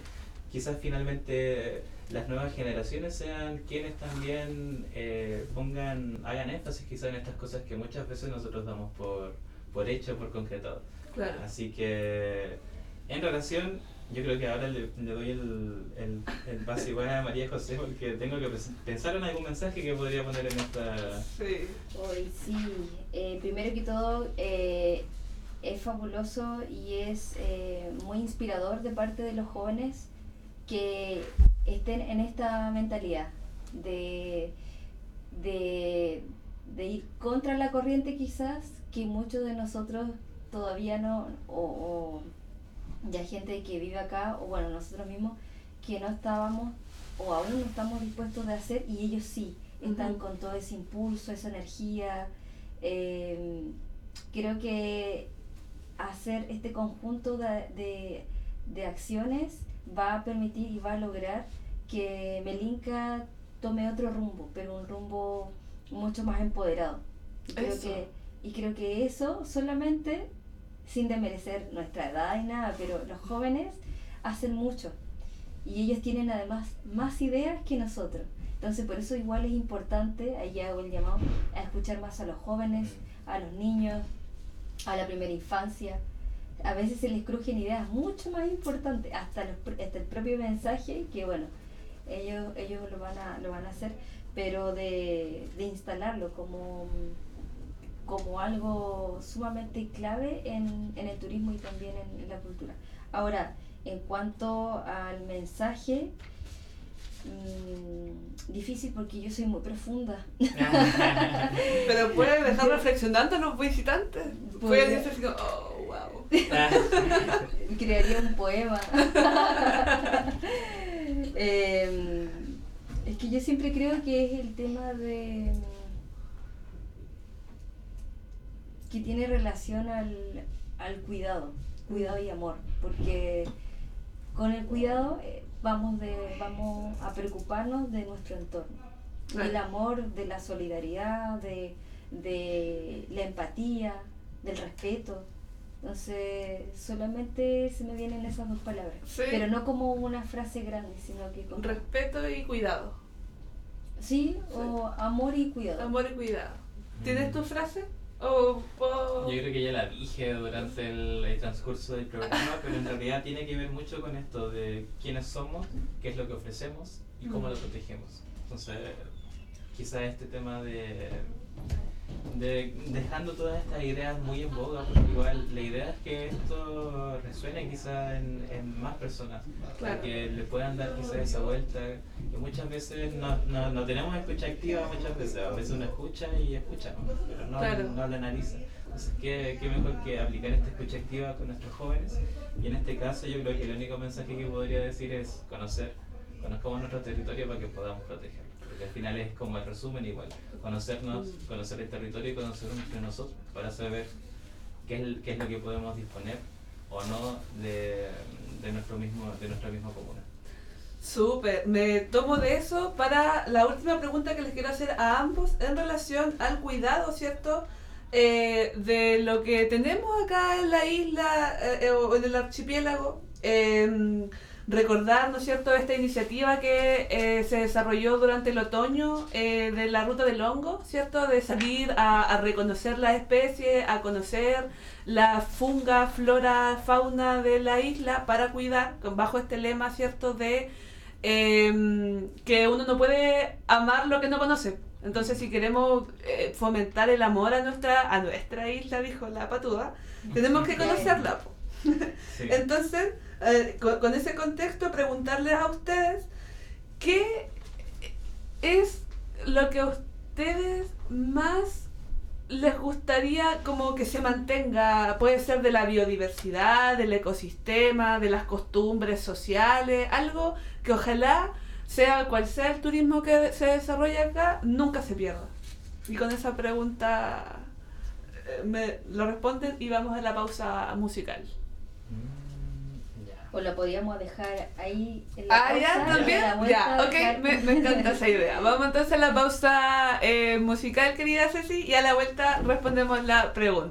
quizás finalmente las nuevas generaciones sean quienes también eh, pongan, hagan énfasis quizás en estas cosas que muchas veces nosotros damos por, por hecho, por concretado. Claro. Así que en relación, yo creo que ahora le, le doy el, el, el pase igual a María José porque tengo que pensar en algún mensaje que podría poner en esta... Sí. Hoy sí, eh, primero que todo eh, es fabuloso y es eh, muy inspirador de parte de los jóvenes que estén en esta mentalidad de, de, de ir contra la corriente quizás, que muchos de nosotros todavía no, o, o ya gente que vive acá, o bueno, nosotros mismos, que no estábamos o aún no estamos dispuestos de hacer, y ellos sí, están uh-huh. con todo ese impulso, esa energía. Eh, creo que hacer este conjunto de, de, de acciones va a permitir y va a lograr que Melinka tome otro rumbo, pero un rumbo mucho más empoderado. Y creo, que, y creo que eso solamente, sin desmerecer nuestra edad y nada, pero los jóvenes hacen mucho y ellos tienen además más ideas que nosotros. Entonces por eso igual es importante, ahí hago el llamado, a escuchar más a los jóvenes, a los niños, a la primera infancia. A veces se les crujen ideas mucho más importantes, hasta, los, hasta el propio mensaje, que bueno, ellos ellos lo van a lo van a hacer, pero de, de instalarlo como, como algo sumamente clave en, en el turismo y también en, en la cultura. Ahora, en cuanto al mensaje, mmm, difícil porque yo soy muy profunda. Pero puedes dejar reflexionando a los visitantes. Puedes decir así como, oh, wow. Crearía un poema. eh, es que yo siempre creo que es el tema de que tiene relación al, al cuidado, cuidado y amor, porque con el cuidado eh, vamos de vamos a preocuparnos de nuestro entorno, del amor, de la solidaridad, de, de la empatía, del respeto. Entonces solamente se me vienen esas dos palabras, sí. Pero no como una frase grande, sino que como respeto y cuidado. Sí, sí. O amor y cuidado. Amor y cuidado. ¿Tienes tu frase? O, o... Yo creo que ya la dije durante el, el transcurso del programa, pero en realidad tiene que ver mucho con esto de quiénes somos, qué es lo que ofrecemos y cómo mm. lo protegemos. Entonces, quizás este tema de, de dejando todas estas ideas muy en boga, porque igual la idea es que esto resuene quizás en, en más personas, claro. Para que le puedan dar quizás esa vuelta, que muchas veces no, no, no tenemos escucha activa, muchas veces, a veces uno escucha y escucha, ¿no? Pero no, claro. no la analiza. Entonces, ¿qué, qué mejor que aplicar esta escucha activa con nuestros jóvenes? Y en este caso yo creo que el único mensaje que podría decir es conocer, conozcamos nuestro territorio para que podamos protegerlo. Porque al final es como el resumen igual, conocernos, conocer el territorio y conocernos entre nosotros para saber qué es, qué es lo que podemos disponer o no de, de, nuestro mismo, de nuestra misma comuna. Súper, me tomo de eso para la última pregunta que les quiero hacer a ambos en relación al cuidado, ¿cierto? Eh, de lo que tenemos acá en la isla eh, o en el archipiélago. Eh, recordar, ¿no es cierto?, esta iniciativa que eh, se desarrolló durante el otoño eh, de la Ruta del Hongo, ¿cierto?, de salir a, a reconocer las especies, a conocer la funga, flora, fauna de la isla para cuidar, bajo este lema, ¿cierto?, de eh, que uno no puede amar lo que no conoce. Entonces, si queremos eh, fomentar el amor a nuestra a nuestra isla, dijo la patuda, tenemos que conocerla. Sí. Entonces, eh, con, con ese contexto, preguntarles a ustedes qué es lo que a ustedes más les gustaría como que se mantenga. Puede ser de la biodiversidad, del ecosistema, de las costumbres sociales, algo que ojalá, sea cual sea el turismo que se desarrolla acá, nunca se pierda. Y con esa pregunta eh, me lo responden y vamos a la pausa musical. O la podíamos dejar ahí en la ah, pausa. ¿ya? ¿También? Ya, ok, dejar... me, me encanta esa idea. Vamos entonces a la pausa eh, musical, querida Ceci, y a la vuelta respondemos la pregunta.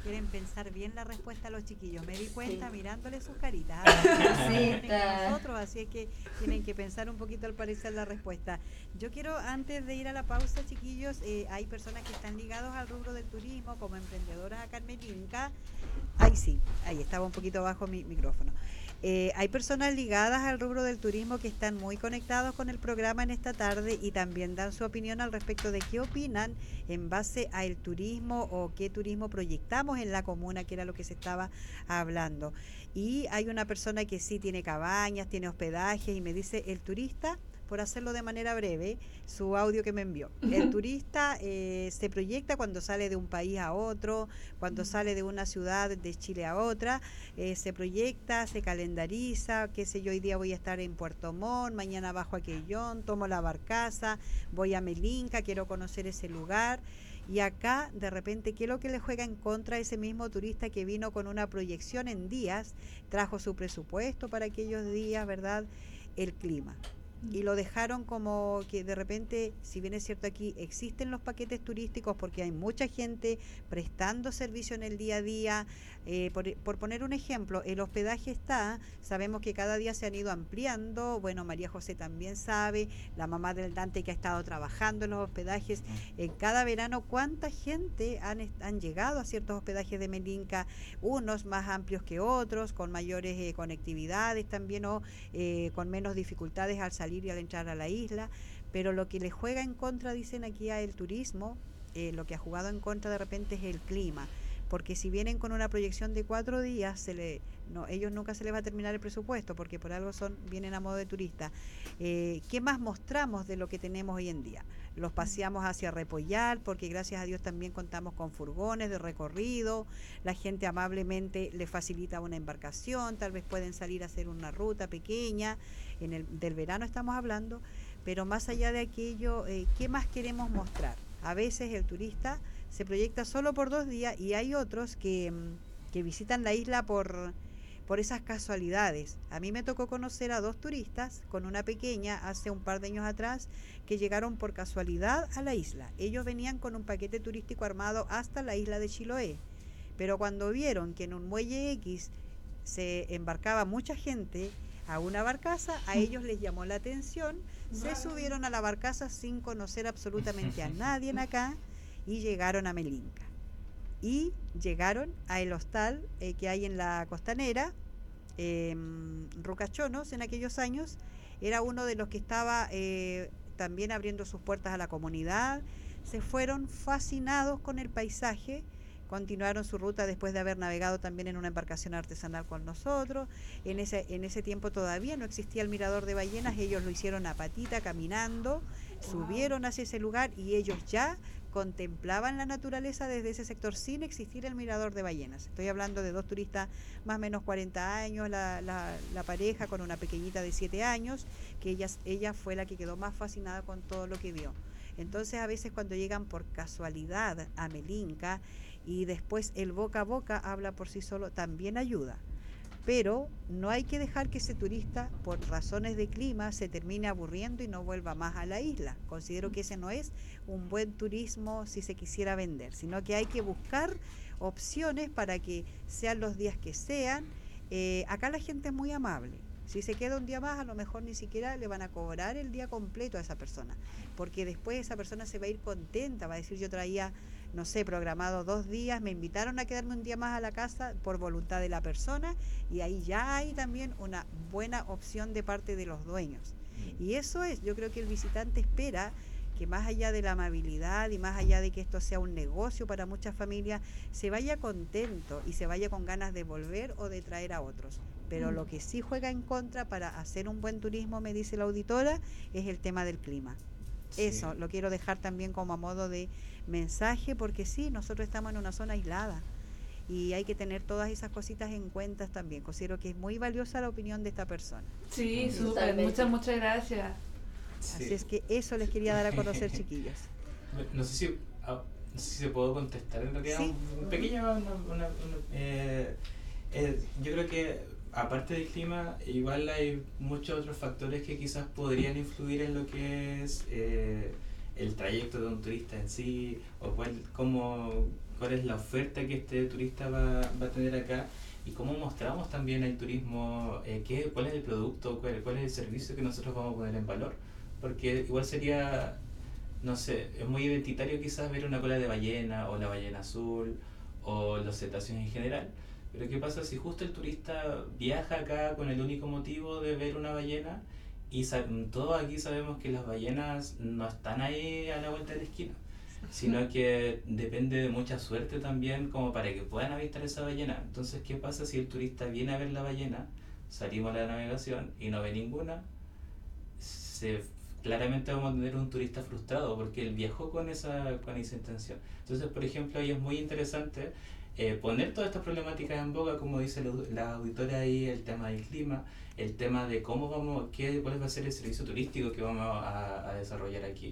quieren pensar bien la respuesta a los chiquillos. Me di cuenta Sí. mirándole sus caritas. Sí, Tienen que está. nosotros, así es que tienen que pensar un poquito al parecer la respuesta. Yo quiero, antes de ir a la pausa, chiquillos, eh, hay personas que están ligados al rubro del turismo como emprendedoras acá en Melinca. Ahí sí, ahí estaba un poquito bajo mi micrófono. Eh, hay personas ligadas al rubro del turismo que están muy conectados con el programa en esta tarde y también dan su opinión al respecto de qué opinan en base al turismo o qué turismo proyectamos en la comuna, que era lo que se estaba hablando. Y hay una persona que sí tiene cabañas, tiene hospedajes y me dice, el turista, por hacerlo de manera breve, su audio que me envió. El turista eh, se proyecta cuando sale de un país a otro, cuando sale de una ciudad de Chile a otra, eh, se proyecta, se calendariza, qué sé yo, hoy día voy a estar en Puerto Montt, mañana bajo a Quellón, tomo la barcaza, voy a Melinca, quiero conocer ese lugar. Y acá, de repente, ¿qué es lo que le juega en contra a ese mismo turista que vino con una proyección en días, trajo su presupuesto para aquellos días, ¿verdad? El clima. Y lo dejaron como que de repente, si bien es cierto aquí existen los paquetes turísticos porque hay mucha gente prestando servicio en el día a día, eh, por, por poner un ejemplo, el hospedaje está, sabemos que cada día se han ido ampliando, bueno, María José también sabe, la mamá del Dante que ha estado trabajando en los hospedajes, en cada verano, ¿cuánta gente han, han llegado a ciertos hospedajes de Melinca? Unos más amplios que otros, con mayores eh, conectividades también o eh, con menos dificultades al salir y al entrar a la isla, pero lo que le juega en contra, dicen aquí, a el turismo, eh, lo que ha jugado en contra de repente es el clima, porque si vienen con una proyección de cuatro días, se le, no, ellos nunca se les va a terminar el presupuesto, porque por algo son vienen a modo de turista. Eh, ¿Qué más mostramos de lo que tenemos hoy en día? Los paseamos hacia Repollar, porque gracias a Dios también contamos con furgones de recorrido, la gente amablemente le facilita una embarcación, tal vez pueden salir a hacer una ruta pequeña, en el del verano estamos hablando, pero más allá de aquello, eh, ¿qué más queremos mostrar? A veces el turista se proyecta solo por dos días y hay otros que, que visitan la isla por, por esas casualidades. A mí me tocó conocer a dos turistas con una pequeña hace un par de años atrás que llegaron por casualidad a la isla. Ellos venían con un paquete turístico armado hasta la isla de Chiloé, pero cuando vieron que en un muelle X se embarcaba mucha gente a una barcaza, a ellos les llamó la atención, se subieron a la barcaza sin conocer absolutamente a nadie en acá y llegaron a Melinca. Y llegaron a el hostal eh, que hay en la costanera, eh, Rucachonos, en aquellos años, era uno de los que estaba eh, también abriendo sus puertas a la comunidad, se fueron fascinados con el paisaje, continuaron su ruta después de haber navegado también en una embarcación artesanal con nosotros. En ese, en ese tiempo todavía no existía el mirador de ballenas, ellos lo hicieron a patita, caminando, subieron hacia ese lugar y ellos ya contemplaban la naturaleza desde ese sector sin existir el mirador de ballenas. Estoy hablando de dos turistas más o menos cuarenta años, la, la, la pareja con una pequeñita de siete años, que ella, ella fue la que quedó más fascinada con todo lo que vio. Entonces a veces cuando llegan por casualidad a Melinca y después el boca a boca habla por sí solo, también ayuda. Pero no hay que dejar que ese turista, por razones de clima, se termine aburriendo y no vuelva más a la isla. Considero que ese no es un buen turismo si se quisiera vender, sino que hay que buscar opciones para que sean los días que sean. Eh, acá la gente es muy amable. Si se queda un día más, a lo mejor ni siquiera le van a cobrar el día completo a esa persona, porque después esa persona se va a ir contenta, va a decir, yo traía, no sé, programado dos días, me invitaron a quedarme un día más a la casa por voluntad de la persona, y ahí ya hay también una buena opción de parte de los dueños. Y eso es, yo creo que el visitante espera que más allá de la amabilidad y más allá de que esto sea un negocio para muchas familias, se vaya contento y se vaya con ganas de volver o de traer a otros. Pero mm. lo que sí juega en contra para hacer un buen turismo, me dice la auditora, es el tema del clima. Sí. Eso lo quiero dejar también como a modo de mensaje, porque sí, nosotros estamos en una zona aislada y hay que tener todas esas cositas en cuenta también. Considero que es muy valiosa la opinión de esta persona. Sí, súper, muchas, muchas gracias. Sí. Así es que eso les quería dar a conocer, chiquillos. No sé si, no sé si se puedo contestar en realidad. ¿Sí? Un pequeño, una, una, una, eh, eh, yo creo que aparte del clima, igual hay muchos otros factores que quizás podrían influir en lo que es eh, el trayecto de un turista en sí, o cuál, cómo, cuál es la oferta que este turista va, va a tener acá y cómo mostramos también el turismo, eh, qué, cuál es el producto, cuál, cuál es el servicio que nosotros vamos a poner en valor. Porque igual sería, no sé, es muy identitario quizás ver una cola de ballena o la ballena azul o los cetáceos en general. Pero ¿qué pasa si justo el turista viaja acá con el único motivo de ver una ballena y todos aquí sabemos que las ballenas no están ahí a la vuelta de la esquina, sino que depende de mucha suerte también como para que puedan avistar esa ballena? Entonces, ¿qué pasa si el turista viene a ver la ballena, salimos a la navegación y no ve ninguna? Se, claramente vamos a tener un turista frustrado porque él viajó con esa, con esa intención. Entonces, por ejemplo, ahí es muy interesante eh, poner todas estas problemáticas en boga, como dice la, la auditora ahí, el tema del clima, el tema de cómo vamos, qué, cuál va a ser el servicio turístico que vamos a, a desarrollar aquí,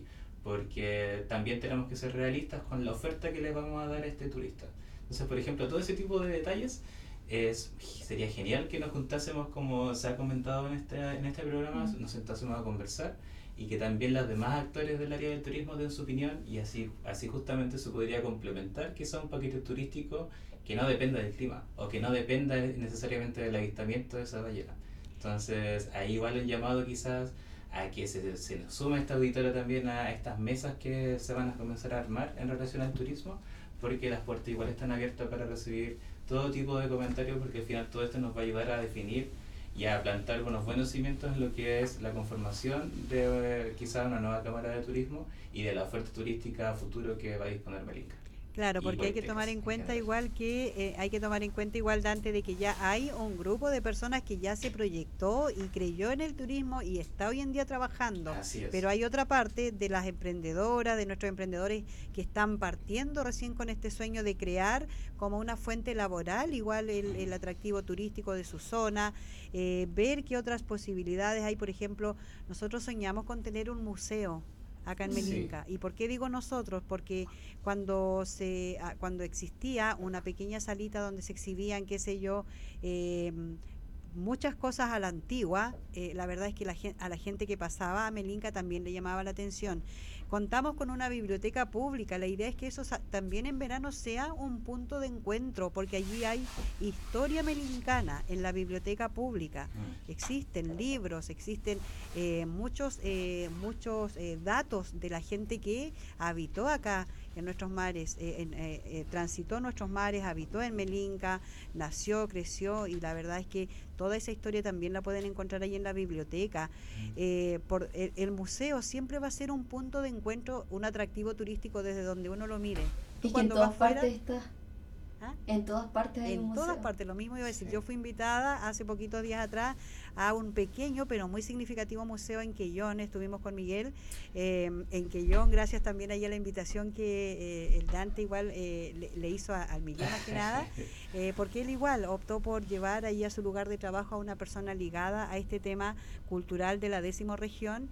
porque también tenemos que ser realistas con la oferta que le vamos a dar a este turista. Entonces, por ejemplo, todo ese tipo de detalles es, sería genial que nos juntásemos, como se ha comentado en este, en este programa, nos sentásemos a conversar y que también los demás actores del área del turismo den su opinión y así, así justamente se podría complementar quizá un paquete turístico que no dependa del clima o que no dependa necesariamente del avistamiento de esa ballena. Entonces ahí vale un llamado quizás a que se, se nos suma esta auditora también a estas mesas que se van a comenzar a armar en relación al turismo, porque las puertas igual están abiertas para recibir todo tipo de comentarios, porque al final todo esto nos va a ayudar a definir y a plantar unos buenos cimientos en lo que es la conformación de eh, quizás una nueva cámara de turismo y de la oferta turística a futuro que va a disponer Melinka. Claro, porque hay que tomar en cuenta igual que eh, hay que tomar en cuenta igual, Dante, de que ya hay un grupo de personas que ya se proyectó y creyó en el turismo y está hoy en día trabajando. Así es. Pero hay otra parte de las emprendedoras, de nuestros emprendedores que están partiendo recién con este sueño de crear como una fuente laboral, igual el, el atractivo turístico de su zona, eh, ver qué otras posibilidades hay. Por ejemplo, nosotros soñamos con tener un museo acá en Melinka. Sí. ¿Y por qué digo nosotros? Porque cuando se cuando existía una pequeña salita donde se exhibían, qué sé yo, eh, muchas cosas a la antigua, eh, la verdad es que la, a la gente que pasaba a Melinka también le llamaba la atención. Contamos con una biblioteca pública, la idea es que eso también en verano sea un punto de encuentro, porque allí hay historia melincana en la biblioteca pública, existen libros, existen eh, muchos, eh, muchos eh, datos de la gente que habitó acá en nuestros mares, eh, en, eh, eh, transitó nuestros mares, habitó en Melinka, nació, creció, y la verdad es que toda esa historia también la pueden encontrar ahí en la biblioteca. Eh, por el, el museo siempre va a ser un punto de encuentro, un atractivo turístico desde donde uno lo mire. Y que en todas partes está. ¿Ah? En todas partes hay en un museo. En todas partes, lo mismo iba a decir. Sí. Yo fui invitada hace poquitos días atrás a un pequeño pero muy significativo museo en Quellón. Estuvimos con Miguel eh, en Quellón, gracias también ahí a la invitación que eh, el Dante igual eh, le, le hizo a, al Miguel más que nada, eh, porque él igual optó por llevar ahí a su lugar de trabajo a una persona ligada a este tema cultural de la décima región,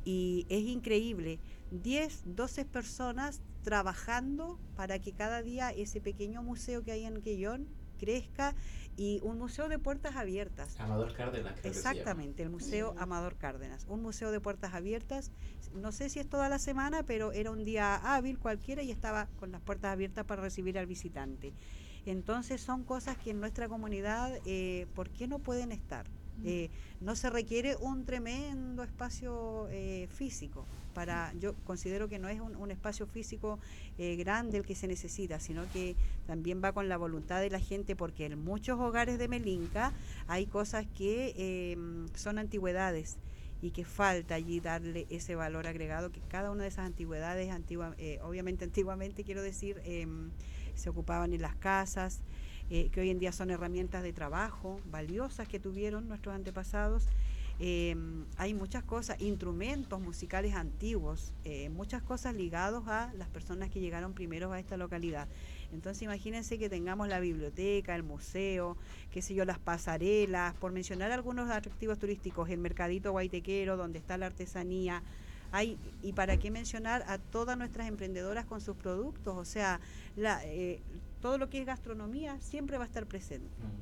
y es increíble, diez, doce personas trabajando para que cada día ese pequeño museo que hay en Quellón crezca, y un museo de puertas abiertas. Amador Cárdenas, creo Exactamente, el Museo Amador Cárdenas, un museo de puertas abiertas, no sé si es toda la semana, pero era un día hábil cualquiera y estaba con las puertas abiertas para recibir al visitante. Entonces son cosas que en nuestra comunidad, eh, ¿por qué no pueden estar? Eh, no se requiere un tremendo espacio eh, físico para, yo considero que no es un, un espacio físico eh, grande el que se necesita, sino que también va con la voluntad de la gente, porque en muchos hogares de Melinka hay cosas que eh, son antigüedades y que falta allí darle ese valor agregado, que cada una de esas antigüedades, antigua, eh, obviamente antiguamente quiero decir, eh, se ocupaban en las casas, Eh, que hoy en día son herramientas de trabajo valiosas que tuvieron nuestros antepasados. Eh, hay muchas cosas, instrumentos musicales antiguos, eh, muchas cosas ligados a las personas que llegaron primero a esta localidad. Entonces imagínense que tengamos la biblioteca, el museo, qué sé yo, las pasarelas, por mencionar algunos atractivos turísticos, el mercadito guaitequero donde está la artesanía. Hay, y para qué mencionar a todas nuestras emprendedoras con sus productos, o sea, la, eh, todo lo que es gastronomía siempre va a estar presente.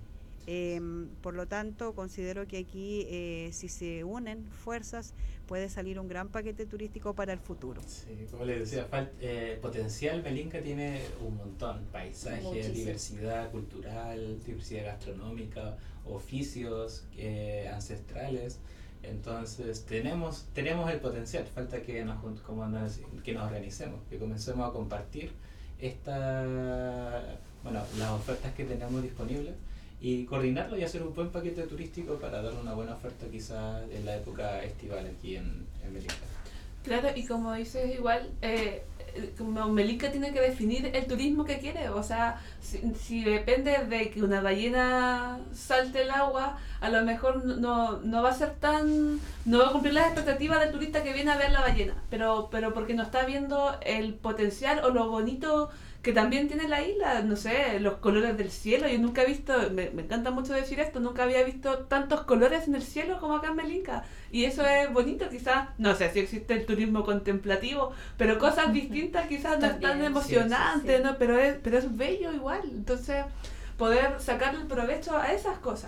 Eh, por lo tanto, considero que aquí, eh, si se unen fuerzas, puede salir un gran paquete turístico para el futuro. Sí, como les decía, fal- eh, potencial Melinka tiene un montón, paisaje, Muchísimo. diversidad cultural, diversidad gastronómica, oficios eh, ancestrales. Entonces tenemos tenemos el potencial, falta que nos jun- como nos- que nos organicemos, que comencemos a compartir esta bueno las ofertas que tenemos disponibles y coordinarlo y hacer un buen paquete turístico para dar una buena oferta quizás en la época estival aquí en, en Melinka. Claro, y como dices igual, eh, eh, como Melinka tiene que definir el turismo que quiere, o sea, si, si depende de que una ballena salte el agua, a lo mejor no, no va a ser tan, no va a cumplir las expectativas del turista que viene a ver la ballena, pero, pero porque no está viendo el potencial o lo bonito que también tiene la isla, no sé, los colores del cielo. Yo nunca he visto, me, me encanta mucho decir esto, nunca había visto tantos colores en el cielo como acá en Melinka. Y eso es bonito, quizás, no sé si existe el turismo contemplativo, pero cosas distintas quizás no es tan También, emocionante, sí, sí, sí. ¿no? Pero es, pero es bello igual. Entonces, poder sacarle el provecho a esas cosas.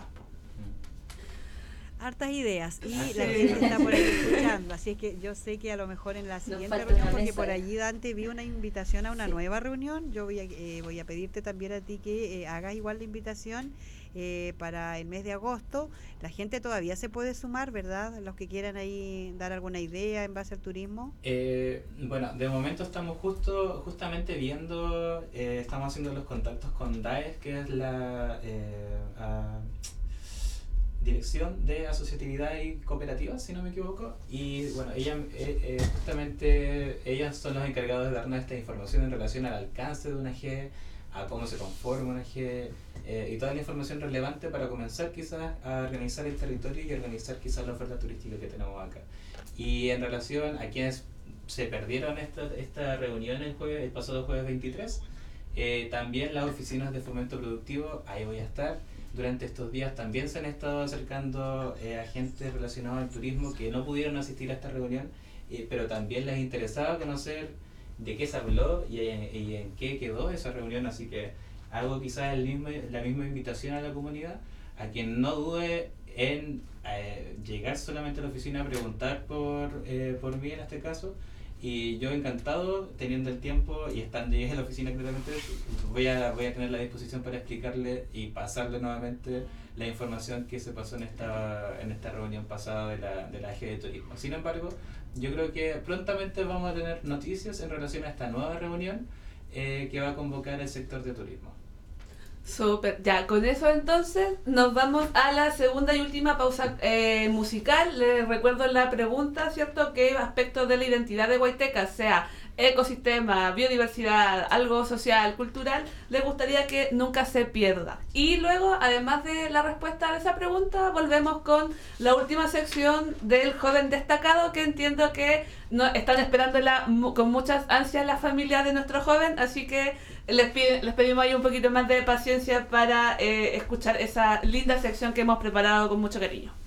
Hartas ideas y Así la es. gente está por ahí escuchando, así es que yo sé que a lo mejor en la siguiente falta reunión, una porque mesa. por allí Dante vi una invitación a una Sí. nueva reunión, yo voy a, eh, voy a pedirte también a ti que eh, hagas igual la invitación eh, para el mes de agosto. La gente todavía se puede sumar, ¿verdad? Los que quieran ahí dar alguna idea en base al turismo. Eh, bueno, de momento estamos justo justamente viendo, eh, estamos haciendo los contactos con D A E S, que es la eh, ah, Dirección de Asociatividad y Cooperativas, si no me equivoco, y bueno, ella, eh, eh, justamente ellas son los encargados de darnos esta información en relación al alcance de una G, a cómo se conforma una G, eh, y toda la información relevante para comenzar quizás a organizar el territorio y organizar quizás la oferta turística que tenemos acá. Y en relación a quienes se perdieron esta, esta reunión el, jueves, el pasado jueves veintitrés, eh, también las oficinas de fomento productivo, ahí voy a estar. Durante estos días también se han estado acercando eh, agentes relacionados al turismo que no pudieron asistir a esta reunión, eh, pero también les interesaba conocer de qué se habló y en, y en qué quedó esa reunión, así que hago quizás el mismo, la misma invitación a la comunidad, a quien no dude en eh, llegar solamente a la oficina a preguntar por, eh, por mí en este caso, y yo encantado, teniendo el tiempo y estando en la oficina claramente, voy a, voy a tener la disposición para explicarle y pasarle nuevamente la información que se pasó en esta, en esta reunión pasada de la, de la A G de Turismo. Sin embargo, yo creo que prontamente vamos a tener noticias en relación a esta nueva reunión eh, que va a convocar el sector de turismo. Súper, ya, con eso entonces nos vamos a la segunda y última pausa eh, musical. Les recuerdo la pregunta, ¿cierto? ¿Qué aspectos de la identidad de Huaytecas, sea ecosistema, biodiversidad, algo social, cultural, les gustaría que nunca se pierda? Y luego, además de la respuesta a esa pregunta, volvemos con la última sección del joven destacado, que entiendo que no, están esperándola mu- con muchas ansias la familia de nuestro joven, así que les, pide, les pedimos ahí un poquito más de paciencia para eh, escuchar esa linda sección que hemos preparado con mucho cariño.